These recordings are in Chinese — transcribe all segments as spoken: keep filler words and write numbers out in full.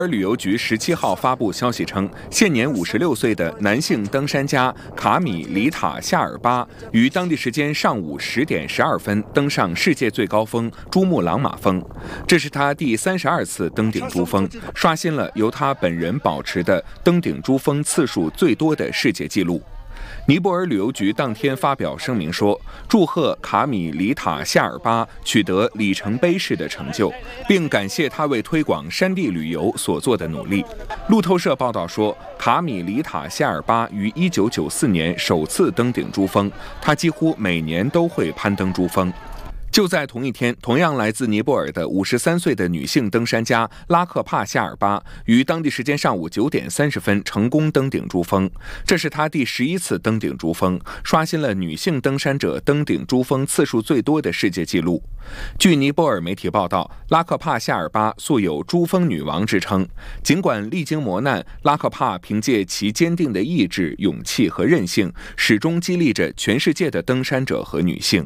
旅游局十七号发布消息称，现年五十六岁的男性登山家卡米里塔夏尔巴于当地时间上午十点十二分登上世界最高峰珠穆朗玛峰，这是他第三十二次登顶珠峰，刷新了由他本人保持的登顶珠峰次数最多的世界纪录。尼泊尔旅游局当天发表声明说，祝贺卡米里塔夏尔巴取得里程碑式的成就，并感谢他为推广山地旅游所做的努力。路透社报道说，卡米里塔夏尔巴于一九九四年首次登顶珠峰，他几乎每年都会攀登珠峰。就在同一天，同样来自尼泊尔的五十三岁的女性登山家拉克帕夏尔巴于当地时间上午九点三十分成功登顶珠峰，这是她第十一次登顶珠峰，刷新了女性登山者登顶珠峰次数最多的世界纪录。据尼泊尔媒体报道，拉克帕夏尔巴素有珠峰女王之称，尽管历经磨难，拉克帕凭借其坚定的意志、勇气和韧性，始终激励着全世界的登山者和女性。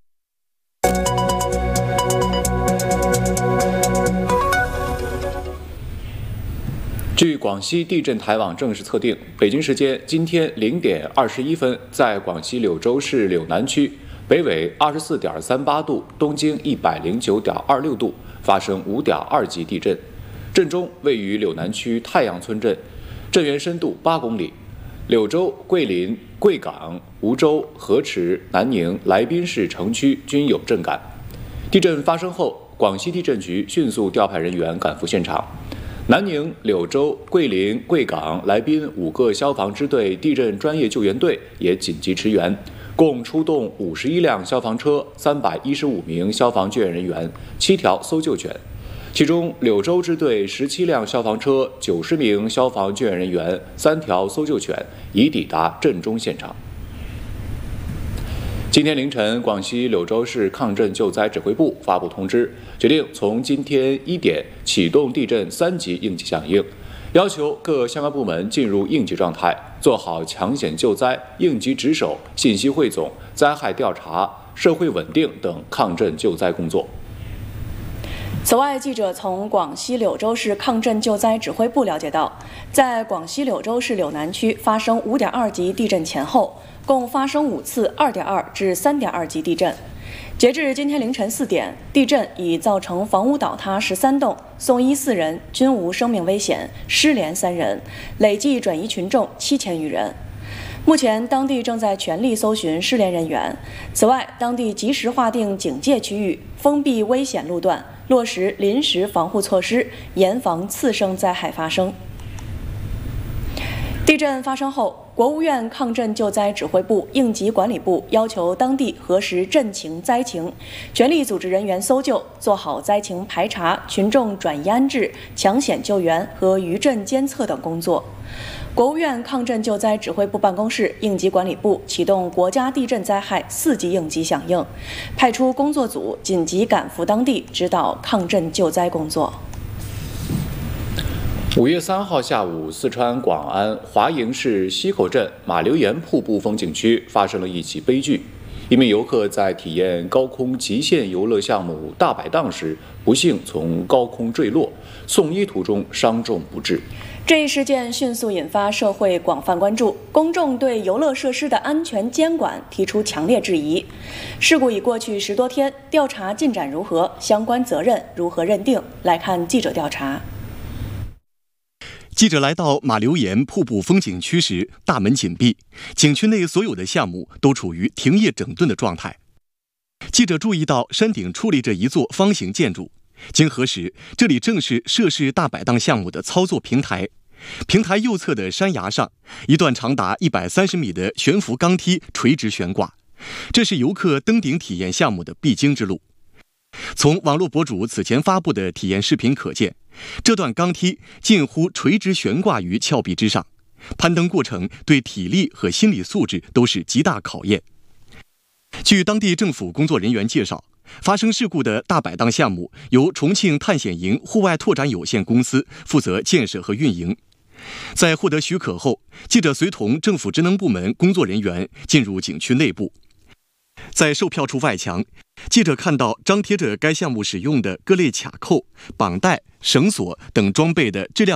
据广西地震台网正式测定，北京时间今天零点二十一分，在广西柳州市柳南区北纬二十四点三八度，东经一百零九点二六度发生五点二级地震，震中位于柳南区太阳村镇，震源深度八公里。柳州、桂林、贵港、梧州、河池、南宁、来宾市城区均有震感。地震发生后，广西地震局迅速调派人员赶赴现场。南宁、柳州、桂林、贵港、来宾五个消防支队地震专业救援队也紧急驰援，共出动五十一辆消防车、三百一十五名消防救援人员、七条搜救犬。其中，柳州支队十七辆消防车、九十名消防救援人员、三条搜救犬已抵达震中现场。今天凌晨，广西柳州市抗震救灾指挥部发布通知，决定从今天一点启动地震三级应急响应，要求各相关部门进入应急状态，做好抢险救灾、应急值守、信息汇总、灾害调查、社会稳定等抗震救灾工作。 此外，记者从广西柳州市抗震救灾指挥部了解到，在广西柳州市柳南区发生五点二级地震前后，共发生五次二点二至三点二级地震。截至今天凌晨四点，地震已造成房屋倒塌十三栋，送医四人，均无生命危险，失联三人，累计转移群众七千余人。目前，当地正在全力搜寻失联人员。此外，当地及时划定警戒区域，封闭危险路段，落实临时防护措施，严防次生灾害发生。地震发生后，国务院抗震救灾指挥部、应急管理部要求当地核实震情灾情，全力组织人员搜救，做好灾情排查、群众转移安置、抢险救援和余震监测等工作。国务院抗震救灾指挥部办公室、应急管理部启动国家地震灾害四级应急响应，派出工作组紧急赶赴当地指导抗震救灾工作。 五月三号下午，四川广安华营市西口镇马留岩瀑布风景区发生了一起悲剧。一名游客在体验高空极限游乐项目大摆荡时，不幸从高空坠落，送医途中伤重不治。 这一事件迅速引发社会广泛关注，公众对游乐设施的安全监管提出强烈质疑。事故已过去十多天，调查进展如何？相关责任如何认定？来看记者调查。 记者来到马留岩瀑布风景区时，大门紧闭，景区内所有的项目都处于停业整顿的状态。记者注意到山顶矗立着一座方形建筑，经核实，这里正是涉事大摆荡项目的操作平台。平台右侧的山崖上，一段长达一百三十米的悬浮钢梯垂直悬挂，这是游客登顶体验项目的必经之路。从网络博主此前发布的体验视频可见，这段钢梯近乎垂直悬挂于峭壁之上，攀登过程对体力和心理素质都是极大考验。据当地政府工作人员介绍，发生事故的大摆荡项目由重庆探险营户外拓展有限公司负责建设和运营。在获得许可后，记者随同政府职能部门工作人员进入景区内部。 在售票处外墙，记者看到张贴着该项目使用的各类卡扣、绑带、绳索等装备的质量